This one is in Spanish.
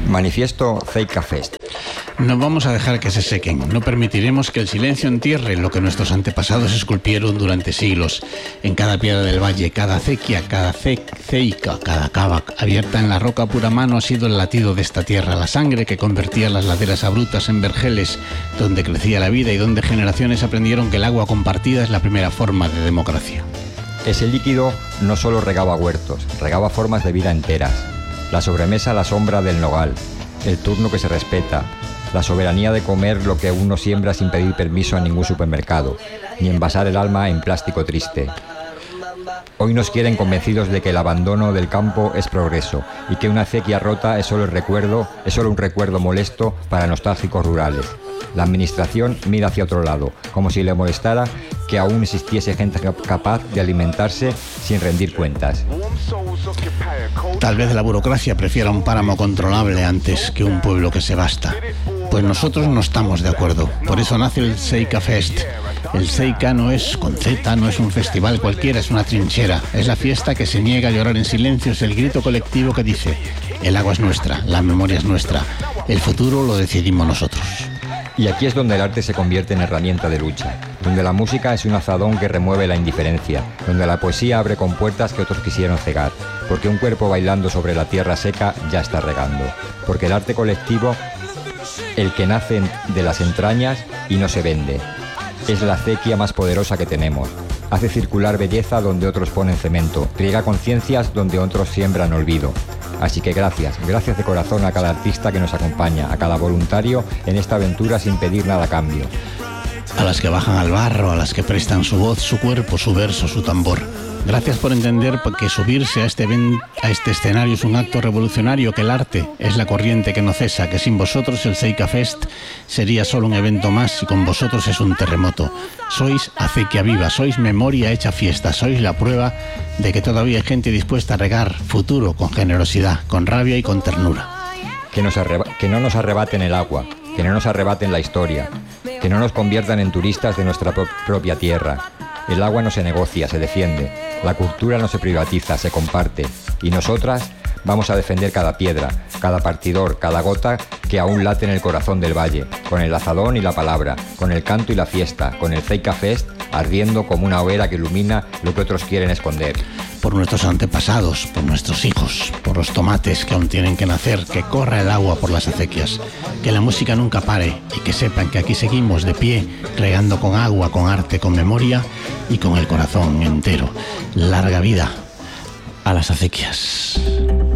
Manifiesto Ceica Fest. No vamos a dejar que se sequen, no permitiremos que el silencio entierre lo que nuestros antepasados esculpieron durante siglos. En cada piedra del valle, cada acequia, cada ceica, cada cava abierta en la roca a pura mano ha sido el latido de esta tierra, la sangre que convertía las laderas abruptas en vergeles, donde crecía la vida y donde generaciones aprendieron que el agua compartida es la primera forma de democracia. Ese líquido no solo regaba huertos, regaba formas de vida enteras. La sobremesa a la sombra del nogal, el turno que se respeta, la soberanía de comer lo que uno siembra sin pedir permiso a ningún supermercado, ni envasar el alma en plástico triste. Hoy nos quieren convencidos de que el abandono del campo es progreso y que una acequia rota es solo un recuerdo molesto para nostálgicos rurales. La administración mira hacia otro lado, como si le molestara que aún existiese gente capaz de alimentarse sin rendir cuentas. Tal vez la burocracia prefiera un páramo controlable antes que un pueblo que se basta. Pues nosotros no estamos de acuerdo. Por eso nace el Ceica Fest. El Ceica no es con Z, no es un festival cualquiera, es una trinchera. Es la fiesta que se niega a llorar en silencio, es el grito colectivo que dice: el agua es nuestra, la memoria es nuestra, el futuro lo decidimos nosotros. Y aquí es donde el arte se convierte en herramienta de lucha, donde la música es un azadón que remueve la indiferencia, donde la poesía abre compuertas que otros quisieron cegar, porque un cuerpo bailando sobre la tierra seca ya está regando, porque el arte colectivo, el que nace de las entrañas y no se vende, es la acequia más poderosa que tenemos. Hace circular belleza donde otros ponen cemento, riega conciencias donde otros siembran olvido. Así que gracias de corazón a cada artista que nos acompaña, a cada voluntario en esta aventura sin pedir nada a cambio. A las que bajan al barro, a las que prestan su voz, su cuerpo, su verso, su tambor. Gracias por entender que subirse a este escenario es un acto revolucionario, que el arte es la corriente que no cesa, que sin vosotros el Ceica Fest sería solo un evento más y con vosotros es un terremoto. Sois acequia viva, sois memoria hecha fiesta, sois la prueba de que todavía hay gente dispuesta a regar futuro con generosidad, con rabia y con ternura. Que no nos arrebaten el agua, que no nos arrebaten la historia, que no nos conviertan en turistas de nuestra propia tierra. El agua no se negocia, se defiende. La cultura no se privatiza, se comparte. Y nosotras vamos a defender cada piedra, cada partidor, cada gota que aún late en el corazón del valle, con el azadón y la palabra, con el canto y la fiesta, con el Ceica Fest ardiendo como una hoguera que ilumina lo que otros quieren esconder. Por nuestros antepasados, por nuestros hijos, por los tomates que aún tienen que nacer, que corra el agua por las acequias, que la música nunca pare y que sepan que aquí seguimos de pie, regando con agua, con arte, con memoria y con el corazón entero. Larga vida a las acequias.